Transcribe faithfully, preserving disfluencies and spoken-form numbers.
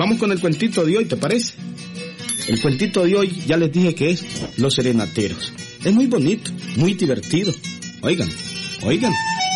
vamos con el cuentito de hoy, ¿te parece? El cuentito de hoy ya les dije que es Los Serenateros. Es muy bonito, muy divertido. Oigan, oigan.